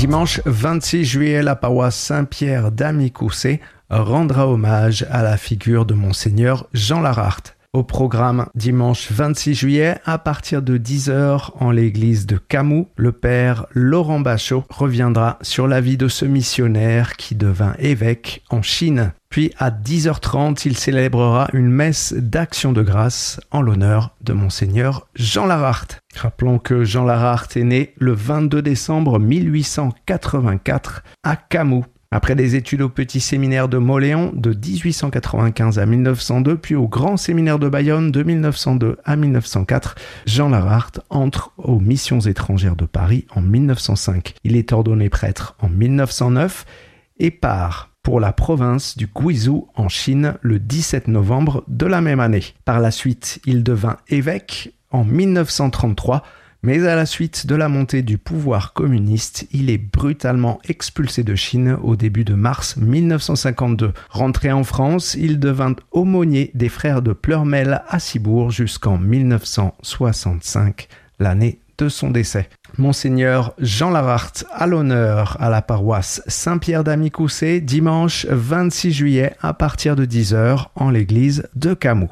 Dimanche 26 juillet, la paroisse Saint-Pierre d'Amicoussé rendra hommage à la figure de Monseigneur Jean Lararte. Au programme, dimanche 26 juillet, à partir de 10h en l'église de Camus, le père Laurent Bachot reviendra sur la vie de ce missionnaire qui devint évêque en Chine. Puis à 10h30, il célébrera une messe d'action de grâce en l'honneur de Monseigneur Jean Lararte. Rappelons que Jean Lararte est né le 22 décembre 1884 à Camus. Après des études au petit séminaire de Mauléon de 1895 à 1902, puis au grand séminaire de Bayonne de 1902 à 1904, Jean Lararte entre aux missions étrangères de Paris en 1905. Il est ordonné prêtre en 1909 et part pour la province du Guizhou en Chine le 17 novembre de la même année. Par la suite, il devint évêque en 1933, mais à la suite de la montée du pouvoir communiste, il est brutalement expulsé de Chine au début de mars 1952. Rentré en France, il devint aumônier des frères de Pleurmel à Cibourg jusqu'en 1965, l'année de son décès. Monseigneur Jean Lararte à l'honneur à la paroisse Saint-Pierre d'Amicoussé, dimanche 26 juillet à partir de 10h en l'église de Camus.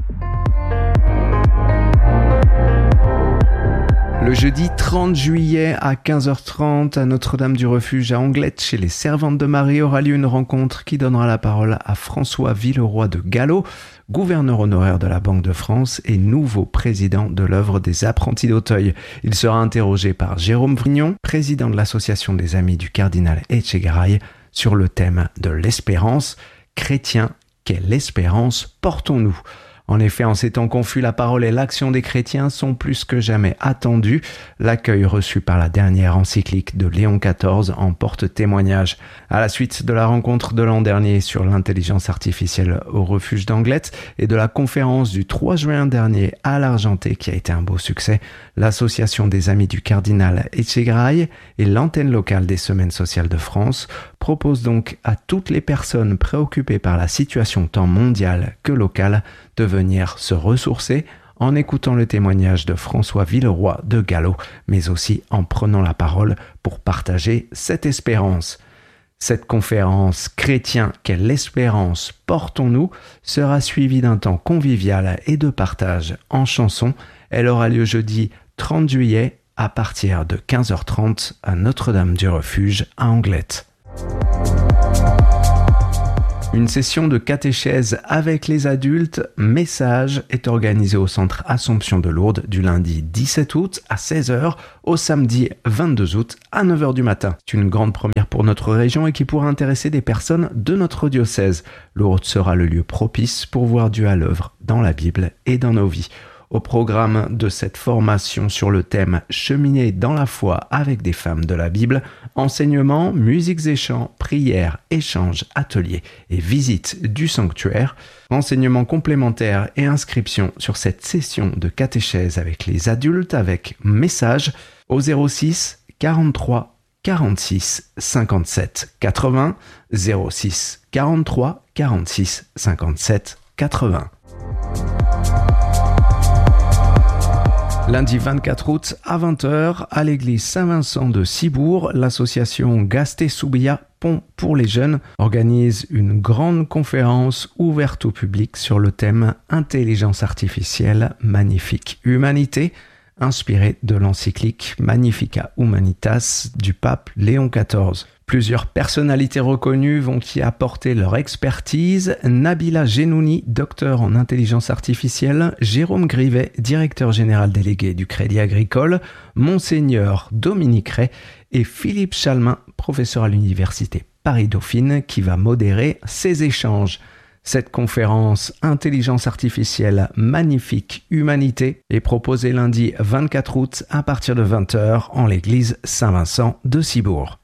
Le jeudi 30 juillet à 15h30 à Notre-Dame-du-Refuge à Anglet, chez les Servantes de Marie, aura lieu une rencontre qui donnera la parole à François Villeroy de Gallo, gouverneur honoraire de la Banque de France et nouveau président de l'œuvre des apprentis d'Auteuil. Il sera interrogé par Jérôme Vrignon, président de l'association des Amis du cardinal Etchegaray, sur le thème de l'espérance. Chrétiens, quelle espérance portons-nous ? En effet, en ces temps confus, la parole et l'action des chrétiens sont plus que jamais attendus. L'accueil reçu par la dernière encyclique de Léon XIV en porte témoignage. À la suite de la rencontre de l'an dernier sur l'intelligence artificielle au refuge d'Anglet et de la conférence du 3 juin dernier à l'Argenté qui a été un beau succès, l'association des Amis du cardinal Etchegaray et l'antenne locale des Semaines sociales de France proposent donc à toutes les personnes préoccupées par la situation tant mondiale que locale de venir se ressourcer en écoutant le témoignage de François Villeroy de Gallo, mais aussi en prenant la parole pour partager cette espérance. Cette conférence « Chrétiens, quelle espérance portons-nous » sera suivie d'un temps convivial et de partage en chansons. Elle aura lieu jeudi 30 juillet à partir de 15h30 à Notre-Dame-du-Refuge à Anglet. Une session de catéchèse avec les adultes, Message, est organisée au centre Assomption de Lourdes du lundi 17 août à 16h au samedi 22 août à 9h du matin. C'est une grande première pour notre région et qui pourra intéresser des personnes de notre diocèse. Lourdes sera le lieu propice pour voir Dieu à l'œuvre dans la Bible et dans nos vies. Au programme de cette formation sur le thème « Cheminer dans la foi avec des femmes de la Bible », enseignements, musiques et chants, prières, échanges, ateliers et visites du sanctuaire, enseignements complémentaires et inscriptions sur cette session de catéchèse avec les adultes avec Message au 06 43 46 57 80 06 43 46 57 80. Lundi 24 août à 20h à l'église Saint-Vincent de Cibourg, l'association Gasté-Soubia Pont pour les jeunes organise une grande conférence ouverte au public sur le thème Intelligence artificielle, magnifique humanité, inspirée de l'encyclique Magnificat Humanitas du pape Léon XIV. Plusieurs personnalités reconnues vont y apporter leur expertise. Nabila Genouni, docteur en intelligence artificielle, Jérôme Grivet, directeur général délégué du Crédit Agricole, Monseigneur Dominique Ray et Philippe Chalmin, professeur à l'université Paris-Dauphine, qui va modérer ces échanges. Cette conférence Intelligence artificielle, magnifique humanité est proposée lundi 24 août à partir de 20h en l'église Saint-Vincent de Cibourg.